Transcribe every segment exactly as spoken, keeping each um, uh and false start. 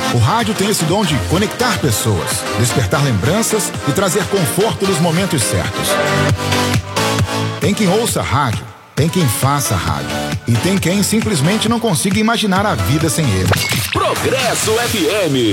O rádio tem esse dom de conectar pessoas, despertar lembranças e trazer conforto nos momentos certos. Tem quem ouça rádio, tem quem faça rádio e tem quem simplesmente não consiga imaginar a vida sem ele. Progresso F M.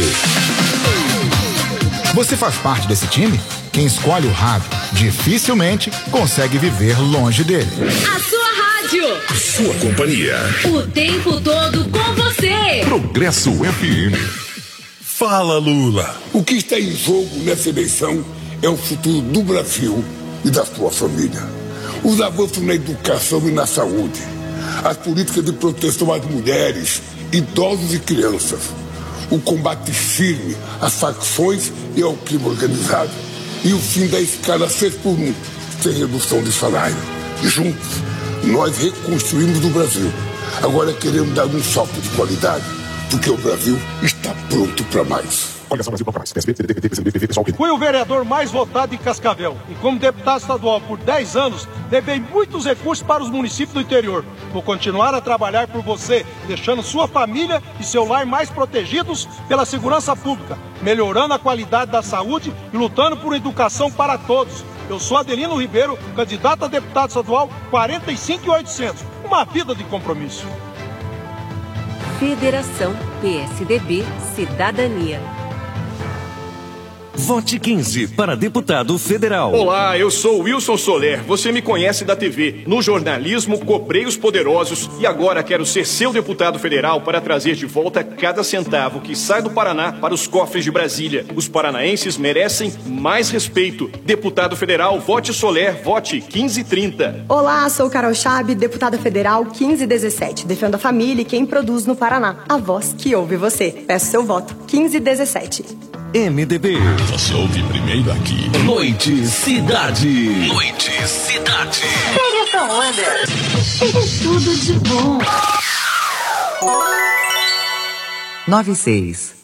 Você faz parte desse time? Quem escolhe o rádio dificilmente consegue viver longe dele. A sua rádio. A sua companhia. O tempo todo com você. Progresso F M. Fala, Lula. O que está em jogo nessa eleição é o futuro do Brasil e da sua família. Os avanços na educação e na saúde. As políticas de proteção às mulheres, idosos e crianças. O combate firme às facções e ao crime organizado. E o fim da escala seis por um, sem redução de salário. Juntos, nós reconstruímos o Brasil. Agora queremos dar um salto de qualidade, porque o Brasil está pronto para mais. Fui o vereador mais votado em Cascavel e como deputado estadual por dez anos, levei muitos recursos para os municípios do interior. Vou continuar a trabalhar por você, deixando sua família e seu lar mais protegidos pela segurança pública, melhorando a qualidade da saúde e lutando por educação para todos. Eu sou Adelino Ribeiro, candidato a deputado estadual quarenta e cinco mil e oitocentos. Uma vida de compromisso. Federação P S D B Cidadania. Vote quinze para deputado federal. Olá, eu sou Wilson Soler. Você me conhece da T V. No jornalismo, cobrei os poderosos e agora quero ser seu deputado federal para trazer de volta cada centavo que sai do Paraná para os cofres de Brasília. Os paranaenses merecem mais respeito. Deputado federal, vote Soler, vote quinze trinta. Olá, sou Carol Chab, deputada federal quinze dezessete. Defendo a família e quem produz no Paraná. A voz que ouve você. Peço seu voto. quinze dezessete. M D B. Você ouve primeiro aqui. Noite Cidade. Noite Cidade. Pega essa onda. É tudo de bom. noventa e seis.